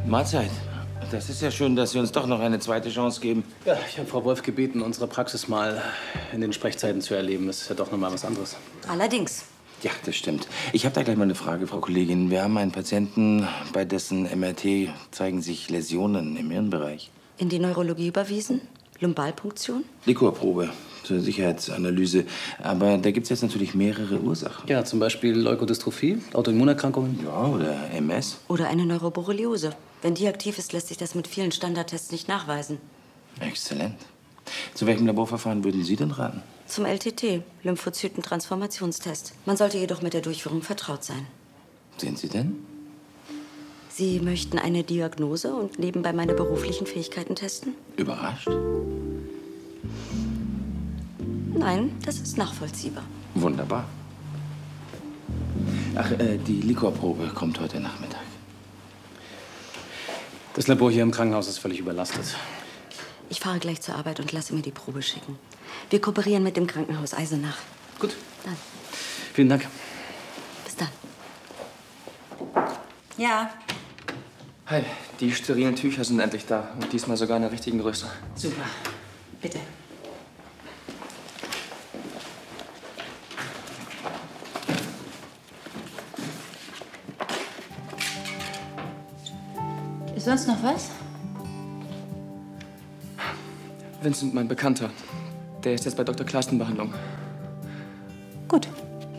Mahlzeit. Das ist ja schön, dass Sie uns doch noch eine zweite Chance geben. Ja, ich habe Frau Wolf gebeten, unsere Praxis mal in den Sprechzeiten zu erleben. Das ist ja doch noch mal was anderes. Allerdings. Ja, das stimmt. Ich habe da gleich mal eine Frage, Frau Kollegin. Wir haben einen Patienten, bei dessen MRT zeigen sich Läsionen im Hirnbereich. In die Neurologie überwiesen? Lumbalpunktion? Liquorprobe zur Sicherheitsanalyse. Aber da gibt es jetzt natürlich mehrere Ursachen. Ja, zum Beispiel Leukodystrophie, Autoimmunerkrankungen. Ja, oder MS. Oder eine Neuroborreliose. Wenn die aktiv ist, lässt sich das mit vielen Standardtests nicht nachweisen. Exzellent. Zu welchem Laborverfahren würden Sie denn raten? Zum LTT, Lymphozytentransformationstest. Man sollte jedoch mit der Durchführung vertraut sein. Sind Sie denn? Sie möchten eine Diagnose und nebenbei meine beruflichen Fähigkeiten testen? Überrascht? Nein, das ist nachvollziehbar. Wunderbar. Ach, die Liquorprobe kommt heute Nachmittag. Das Labor hier im Krankenhaus ist völlig überlastet. Ich fahre gleich zur Arbeit und lasse mir die Probe schicken. Wir kooperieren mit dem Krankenhaus Eisenach. Gut. Dann. Vielen Dank. Bis dann. Ja, Hi, die sterilen Tücher sind endlich da. Und diesmal sogar in der richtigen Größe. super. Bitte. Ist sonst noch was? Vincent, mein Bekannter. Der ist jetzt bei Dr. Klaas in Behandlung. Gut.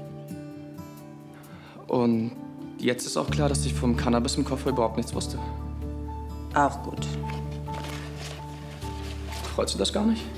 Und jetzt ist auch klar, dass ich vom Cannabis im Koffer überhaupt nichts wusste. Auch gut. Freut Sie das gar nicht?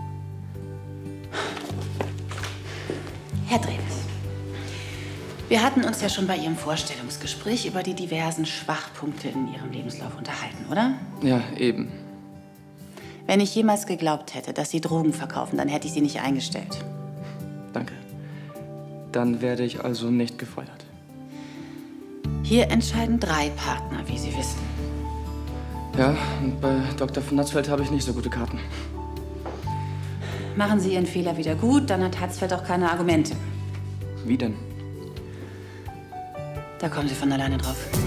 Herr Dreves, wir hatten uns ja schon bei Ihrem Vorstellungsgespräch über die diversen Schwachpunkte in Ihrem Lebenslauf unterhalten, oder? Ja, eben. Wenn ich jemals geglaubt hätte, dass Sie Drogen verkaufen, dann hätte ich Sie nicht eingestellt. Danke. Dann werde ich also nicht gefeuert. Hier entscheiden 3 Partner, wie Sie wissen. Ja, und bei Dr. von Natzfeld habe ich nicht so gute Karten. Machen Sie Ihren Fehler wieder gut, dann hat Hatzfeld auch keine Argumente. Wie denn? Da kommen Sie von alleine drauf.